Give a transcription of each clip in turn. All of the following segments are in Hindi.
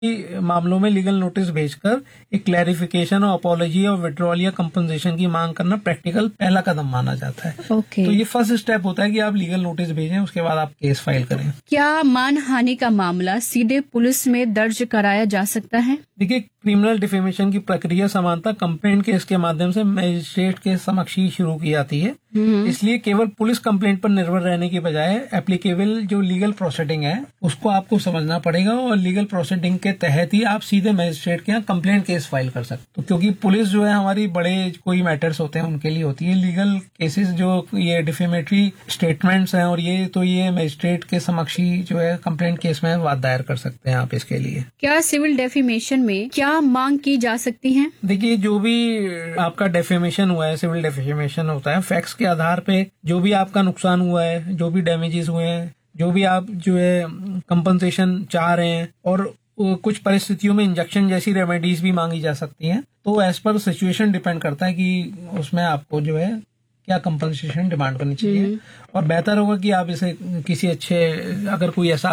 मामलों में लीगल नोटिस भेजकर एक क्लैरिफिकेशन और अपॉलॉजी और विड्रॉल या कंपनसेशन की मांग करना प्रैक्टिकल पहला कदम माना जाता है। ओके। तो ये फर्स्ट स्टेप होता है कि आप लीगल नोटिस भेजें, उसके बाद आप केस फाइल करें। क्या मानहानि का मामला सीधे पुलिस में दर्ज कराया जा सकता है? देखिए, क्रिमिनल डिफेमेशन की प्रक्रिया सामान्यतः कंप्लेंट केस के माध्यम से मजिस्ट्रेट के समक्ष ही शुरू की जाती है। इसलिए केवल पुलिस कंप्लेंट पर निर्भर रहने की बजाय एप्लीकेबल जो लीगल प्रोसीडिंग है उसको आपको समझना पड़ेगा, और लीगल प्रोसीडिंग के तहत ही आप सीधे मजिस्ट्रेट के यहाँ कंप्लेंट केस फाइल कर सकते। तो क्योंकि पुलिस जो है हमारी बड़े कोई मैटर्स होते हैं उनके लिए होती है, लीगल केसेस जो ये डिफेमेटरी स्टेटमेंट्स हैं और ये मजिस्ट्रेट के समक्ष ही जो है कंप्लेंट केस में वाद दायर कर सकते हैं आप इसके लिए। क्या सिविल डेफेमेशन में क्या मांग की जा सकती है? देखिए, जो भी आपका डेफेमेशन हुआ है, सिविल डेफेमेशन होता है, फैक्ट्स के आधार पे जो भी आपका नुकसान हुआ है, जो भी डैमेजेस हुए हैं, जो भी आप जो है कंपनसेशन चाह रहे हैं, और कुछ परिस्थितियों में इंजेक्शन जैसी रेमेडीज भी मांगी जा सकती हैं। तो एज पर सिचुएशन डिपेंड करता है कि उसमें आपको जो है क्या कंपनसेशन डिमांड करनी चाहिए। और बेहतर होगा कि आप इसे किसी अच्छे, अगर कोई ऐसा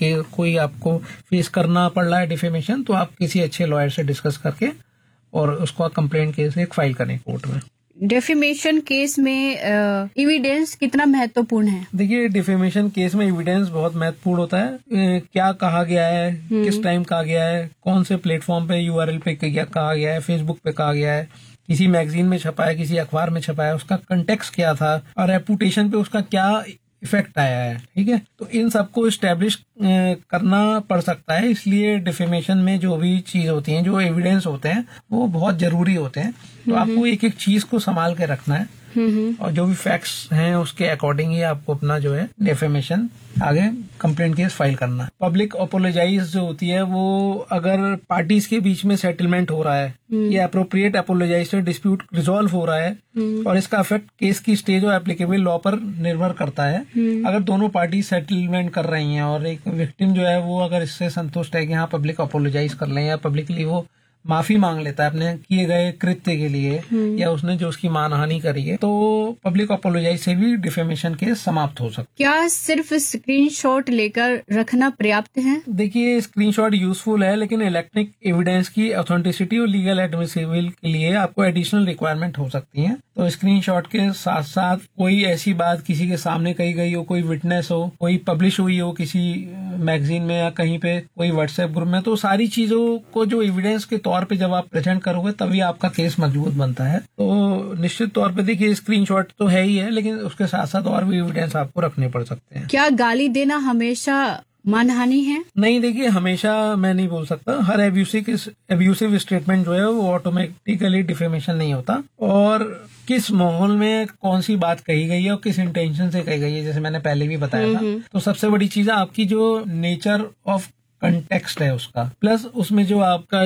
आपको फेस करना पड़ रहा है डिफेमेशन, तो आप किसी अच्छे लॉयर से डिस्कस करके और उसको कंप्लेंट केस एक फाइल करें कोर्ट में। डेफेमेशन केस में एविडेंस कितना महत्वपूर्ण है? देखिए, डिफेमेशन केस में एविडेंस बहुत महत्वपूर्ण होता है। क्या कहा गया है, किस टाइम कहा गया है, कौन से प्लेटफॉर्म पे, यूआरएल पे कहा गया है, फेसबुक पे कहा गया है, किसी मैगजीन में छपा है, किसी अखबार में छपा है, उसका कंटेक्स्ट क्या था और रेपुटेशन पे उसका क्या इफेक्ट आया है। ठीक है, तो इन सबको इस्टेब्लिश करना पड़ सकता है। इसलिए डिफेमेशन में जो भी चीज होती है, जो एविडेंस होते हैं, वो बहुत जरूरी होते हैं। तो आपको एक एक चीज को संभाल के रखना है, और जो भी फैक्ट्स हैं उसके अकॉर्डिंग ही आपको अपना जो है डिफेमेशन आगे कंप्लेंट केस फाइल करना है। पब्लिक अपोलोजाइज जो होती है, वो अगर पार्टीज के बीच में सेटलमेंट हो रहा है या अप्रोप्रिएट अपोलोजाइज से डिस्प्यूट रिजॉल्व हो रहा है, और इसका इफेक्ट केस की स्टेज और एप्लीकेबल लॉ पर निर्भर करता है। अगर दोनों पार्टी सेटलमेंट कर रही हैं और एक विक्टिम जो है वो अगर इससे संतुष्ट है कि हाँ पब्लिक अपोलोजाइज कर लें या पब्लिकली वो माफी मांग लेता है अपने किए गए कृत्य के लिए, या उसने जो उसकी मानहानि करी है, तो पब्लिक अपोलोजाइज से भी डिफेमेशन केस समाप्त हो सकता है। क्या सिर्फ स्क्रीनशॉट लेकर रखना पर्याप्त है? देखिए, स्क्रीनशॉट यूजफुल है, लेकिन इलेक्ट्रॉनिक एविडेंस की ऑथेंटिसिटी और लीगल एडमिसिबल के लिए आपको एडिशनल रिक्वायरमेंट हो सकती है। तो स्क्रीनशॉट के साथ साथ कोई ऐसी बात किसी के सामने कही गई हो, कोई विटनेस हो, कोई पब्लिश हुई हो किसी मैगजीन में या कहीं पे कोई व्हाट्सएप ग्रुप में, तो सारी चीजों को जो एविडेंस के तौर पे जब आप प्रेजेंट करोगे तभी आपका केस मजबूत बनता है। तो निश्चित तौर पे देखिए, स्क्रीनशॉट तो है ही है, लेकिन उसके साथ साथ और भी एविडेंस आपको रखने पड़ सकते हैं। क्या गाली देना हमेशा मानहानि है? नहीं, देखिए, हमेशा मैं नहीं बोल सकता। हर एब्यूसिव स्टेटमेंट जो है वो ऑटोमेटिकली डिफेमेशन नहीं होता, और किस माहौल में कौन सी बात कही गई है और किस इंटेंशन से कही गई है, जैसे मैंने पहले भी बताया था। तो सबसे बड़ी चीज है आपकी जो नेचर ऑफ कंटेक्स्ट है उसका, प्लस उसमें जो आपका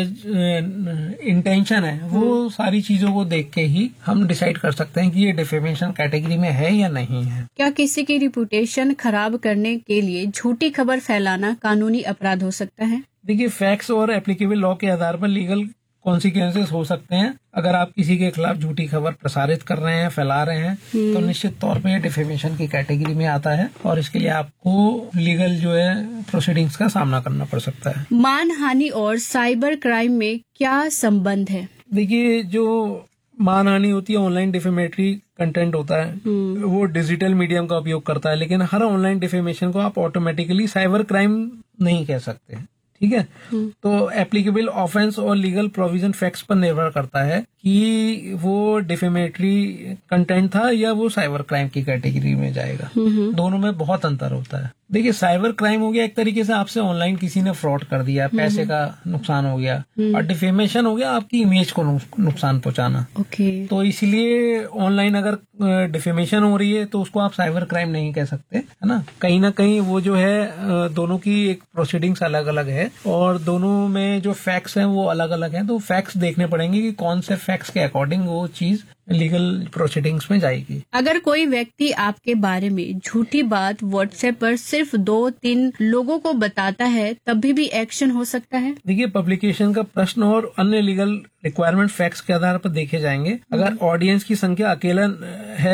इंटेंशन है, वो सारी चीजों को देख के ही हम डिसाइड कर सकते हैं कि ये डिफेमेशन कैटेगरी में है या नहीं है। क्या किसी की रिपुटेशन खराब करने के लिए झूठी खबर फैलाना कानूनी अपराध हो सकता है? देखिए, फैक्ट्स और एप्लीकेबल लॉ के आधार पर लीगल कॉन्सिक्वेंसेस हो सकते हैं। अगर आप किसी के खिलाफ झूठी खबर प्रसारित कर रहे हैं, फैला रहे हैं, तो निश्चित तौर पे डिफेमेशन की कैटेगरी में आता है, और इसके लिए आपको लीगल जो है प्रोसीडिंग्स का सामना करना पड़ सकता है। मानहानि और साइबर क्राइम में क्या संबंध है? देखिए, जो मानहानि होती है, ऑनलाइन डिफेमेटरी कंटेंट होता है, वो डिजिटल मीडियम का उपयोग करता है, लेकिन हर ऑनलाइन डिफेमेशन को आप ऑटोमेटिकली साइबर क्राइम नहीं कह सकते। ठीक है, तो एप्लीकेबल ऑफेंस और लीगल प्रोविजन फैक्ट्स पर निर्भर करता है कि वो डिफेमेटरी कंटेंट था या वो साइबर क्राइम की कैटेगरी में जाएगा। दोनों में बहुत अंतर होता है। देखिए, साइबर क्राइम हो गया एक तरीके से आपसे ऑनलाइन किसी ने फ्रॉड कर दिया, पैसे का नुकसान हो गया, और डिफेमेशन हो गया आपकी इमेज को नुकसान पहुंचाना। तो इसलिए ऑनलाइन अगर डिफेमेशन हो रही है तो उसको आप साइबर क्राइम नहीं कह सकते, है ना कहीं वो जो है दोनों की एक प्रोसीडिंग्स अलग अलग है, और दोनों में जो फैक्ट्स हैं वो अलग अलग हैं। तो फैक्ट्स देखने पड़ेंगे कि कौन से फैक्ट्स के अकॉर्डिंग वो चीज लीगल प्रोसीडिंग्स में जाएगी। अगर कोई व्यक्ति आपके बारे में झूठी बात व्हाट्सएप पर सिर्फ 2-3 लोगों को बताता है, तभी भी एक्शन हो सकता है? देखिए, पब्लिकेशन का प्रश्न और अन्य लीगल रिक्वायरमेंट फैक्ट्स के आधार पर देखे जाएंगे। अगर ऑडियंस की संख्या अकेला है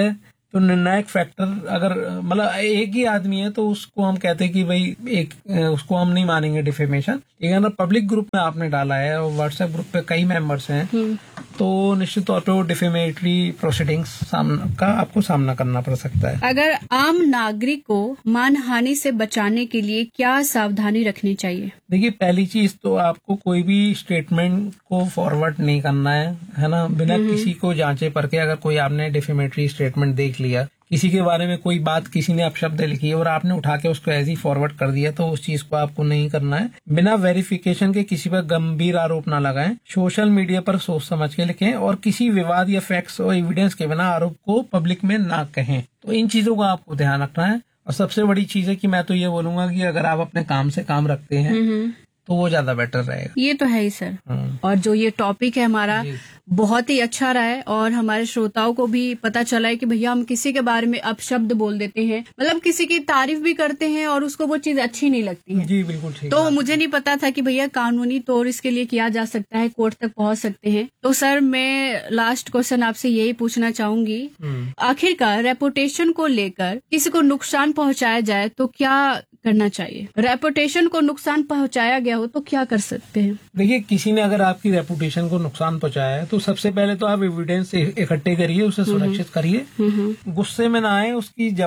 तो निर्णायक फैक्टर अगर मतलब एक ही आदमी है तो उसको हम कहते हैं कि भाई उसको हम नहीं मानेंगे डिफेमेशन। ठीक है ना, पब्लिक ग्रुप में आपने डाला है और व्हाट्सएप ग्रुप पे कई मेंबर्स हैं तो निश्चित तौर पे वो डिफेमेटरी प्रोसीडिंग्स का आपको सामना करना पड़ सकता है। अगर आम नागरिक को मानहानि से बचाने के लिए क्या सावधानी रखनी चाहिए? देखिए, पहली चीज तो आपको कोई भी स्टेटमेंट को फॉरवर्ड नहीं करना है ना, बिना किसी को जांचे परखे। अगर कोई आपने डिफेमेटरी स्टेटमेंट देख लिया, किसी के बारे में कोई बात किसी ने अपशब्द लिखी है और आपने उठा के उसको ऐसे ही फॉरवर्ड कर दिया, तो उस चीज को आपको नहीं करना है। बिना वेरिफिकेशन के किसी पर गंभीर आरोप ना लगाएं। सोशल मीडिया पर सोच समझ के लिखें और किसी विवाद या फैक्ट्स और एविडेंस के बिना आरोप को पब्लिक में ना कहें। तो इन चीजों का आपको ध्यान रखना है। और सबसे बड़ी चीज है कि मैं तो ये बोलूंगा कि अगर आप अपने काम से काम रखते हैं तो वो ज्यादा बेटर रहेगा। ये तो है ही सर। और जो ये टॉपिक है हमारा बहुत ही अच्छा रहा है और हमारे श्रोताओं को भी पता चला है कि भैया हम किसी के बारे में अपशब्द बोल देते हैं, मतलब किसी की तारीफ भी करते हैं और उसको वो चीज अच्छी नहीं लगती है। जी बिल्कुल ठीक। तो मुझे नहीं पता था कि भैया कानूनी तौर इसके लिए किया जा सकता है, कोर्ट तक पहुंच सकते हैं। तो सर मैं लास्ट क्वेश्चन आपसे यही पूछना चाहूंगी, आखिरकार रेपुटेशन को लेकर किसी को नुकसान पहुंचाया जाए तो क्या करना चाहिए? रेपुटेशन को नुकसान पहुंचाया गया हो तो क्या कर सकते हैं? देखिए, किसी ने अगर आपकी रेपुटेशन को नुकसान पहुंचाया है तो सबसे पहले तो आप एविडेंस इकट्ठे करिए, उसे सुरक्षित करिए, गुस्से में ना आए,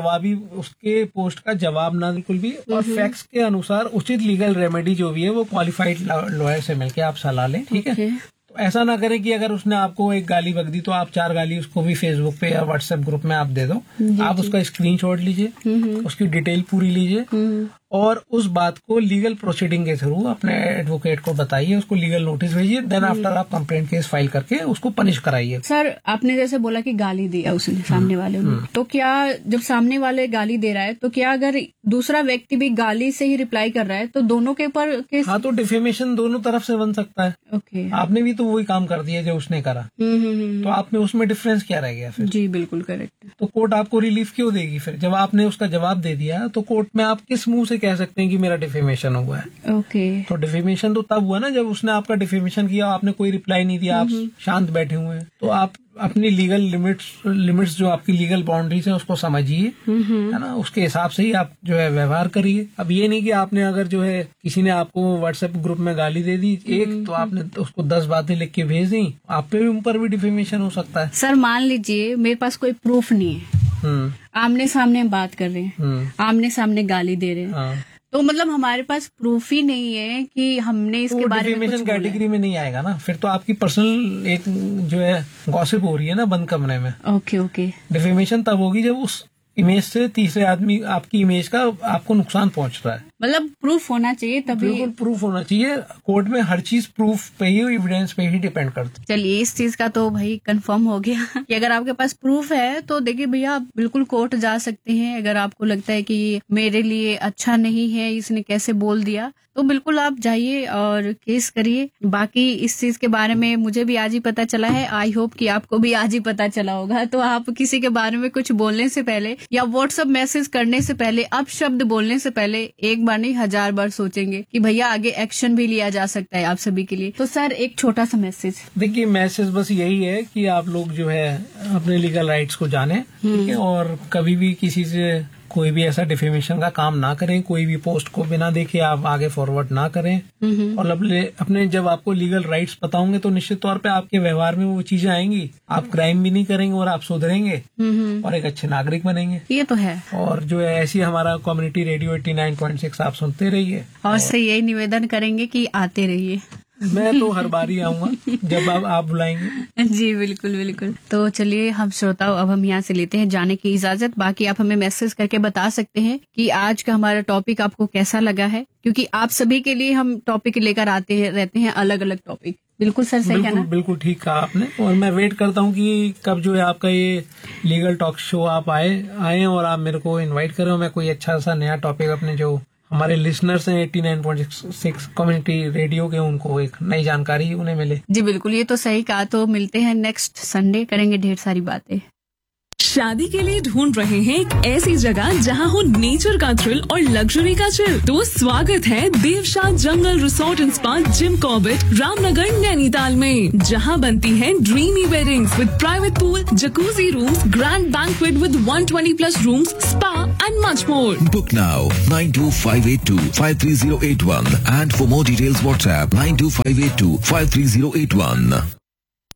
उसके पोस्ट का जवाब ना बिल्कुल भी, और फैक्ट्स के अनुसार उचित लीगल रेमेडी जो भी है वो क्वालिफाइड लॉयर से मिलके आप सलाह लें। ठीक है, तो ऐसा ना करें कि अगर उसने आपको एक गाली बक दी तो आप 4 गाली उसको भी फेसबुक पे या व्हाट्सएप ग्रुप में आप दे दो। आप उसका स्क्रीनशॉट लीजिए, उसकी डिटेल पूरी लीजिए और उस बात को लीगल प्रोसीडिंग के थ्रू अपने एडवोकेट को बताइए, उसको लीगल नोटिस भेजिए। देन आफ्टर आप कंप्लेंट केस फाइल करके उसको पनिश कराइए। सर आपने जैसे बोला कि गाली दिया उसने सामने वाले ने, तो क्या जब सामने वाले गाली दे रहा है तो क्या अगर दूसरा व्यक्ति भी गाली से ही रिप्लाई कर रहा है तो दोनों के ऊपर केस? हाँ, तो डिफेमेशन दोनों तरफ से बन सकता है। ओके, आपने भी तो वही काम कर दिया जो उसने करा, तो आप में उसमें डिफरेंस क्या रह गया फिर? जी बिल्कुल करेक्ट। तो कोर्ट आपको रिलीफ क्यों देगी फिर? जब आपने उसका जवाब दे दिया तो कोर्ट में आप किस मुंह से कह सकते हैं कि मेरा डिफेमेशन हुआ है? ओके, तो डिफेमेशन तो तब हुआ ना जब उसने आपका डिफेमेशन किया, आपने कोई रिप्लाई नहीं दिया, आप शांत बैठे हुए हैं। तो आप अपनी लीगल लिमिट्स जो आपकी लीगल बाउंड्रीज है उसको समझिए, है ना, उसके हिसाब से ही आप जो है व्यवहार करिए। अब ये नहीं कि आपने अगर जो है किसी ने आपको व्हाट्सएप ग्रुप में गाली दे दी एक, तो आपने उसको 10 बातें लिख के भेज दी, आप पे भी ऊपर भी डिफेमेशन हो सकता है। सर मान लीजिए मेरे पास कोई प्रूफ नहीं है, आमने सामने हम बात कर रहे हैं, आमने सामने गाली दे रहे हैं, तो मतलब हमारे पास प्रूफ ही नहीं है कि हमने इसके बारे में कुछ बोला। कैटेगरी में नहीं आएगा ना, फिर तो आपकी पर्सनल एक जो है गॉसिप हो रही है ना बंद कमरे में। ओके। डिफेमेशन तब होगी जब उस इमेज से तीसरे आदमी आपकी इमेज का आपको नुकसान पहुंच रहा है। मतलब प्रूफ होना चाहिए तभी। बिल्कुल प्रूफ होना चाहिए। कोर्ट में हर चीज प्रूफ पे ही, एविडेंस पे ही डिपेंड करती है। चलिए इस चीज का तो भाई कंफर्म हो गया कि अगर आपके पास प्रूफ है तो देखिए भैया आप बिल्कुल कोर्ट जा सकते हैं। अगर आपको लगता है कि मेरे लिए अच्छा नहीं है, इसने कैसे बोल दिया, तो बिल्कुल आप जाइए और केस करिए। बाकी इस चीज के बारे में मुझे भी आज ही पता चला है, आई होप कि आपको भी आज ही पता चला होगा। तो आप किसी के बारे में कुछ बोलने से पहले या व्हाट्सएप मैसेज करने से पहले, अपशब्द बोलने से पहले एक बार नहीं 1000 बार सोचेंगे कि भैया आगे एक्शन भी लिया जा सकता है आप सभी के लिए। तो सर एक छोटा सा मैसेज। देखिए मैसेज बस यही है कि आप लोग जो है अपने लीगल राइट्स को जाने, ठीक है, और कभी भी किसी से कोई भी ऐसा डिफेमेशन का काम ना करें। कोई भी पोस्ट को बिना देखे आप आगे फॉरवर्ड ना करें। और अपने जब आपको लीगल राइट्स पता होंगे तो निश्चित तौर पे आपके व्यवहार में वो चीजें आएंगी। आप क्राइम भी नहीं करेंगे और आप सुधरेंगे और एक अच्छे नागरिक बनेंगे। ये तो है। और जो है ऐसी हमारा कम्युनिटी रेडियो 89.6 आप सुनते रहिए और से यही निवेदन करेंगे कि आते रहिए। मैं तो हर बार ही आऊंगा जब आप बुलाएंगे। जी बिल्कुल बिल्कुल। तो चलिए हम श्रोताओं अब हम यहाँ से लेते हैं जाने की इजाजत। बाकी आप हमें मैसेज करके बता सकते हैं कि आज का हमारा टॉपिक आपको कैसा लगा है, क्योंकि आप सभी के लिए हम टॉपिक लेकर आते रहते हैं अलग अलग टॉपिक। बिल्कुल सर, सही कहना। बिल्कुल ठीक कहा आपने। और मैं वेट करता हूँ कि कब जो है आपका ये लीगल टॉक शो आप आए और आप मेरे को इन्वाइट करें। मैं कोई अच्छा सा नया टॉपिक अपने जो हमारे लिसनर्स हैं 89.6 कम्युनिटी रेडियो के, उनको एक नई जानकारी उन्हें मिले। जी बिल्कुल, ये तो सही कहा। तो मिलते हैं नेक्स्ट संडे, करेंगे ढेर सारी बातें। शादी के लिए ढूंढ रहे हैं एक ऐसी जगह जहां हो नेचर का थ्रिल और लग्जरी का चिल? तो स्वागत है देवशाह जंगल resort and spa Jim Corbett, Ramnagar, Nainital में, जहां बनती हैं dreamy weddings with private pool, jacuzzi rooms, grand banquet with 120+ rooms, spa and much more. Book now 92582 53081 and for more details WhatsApp 92582 53081.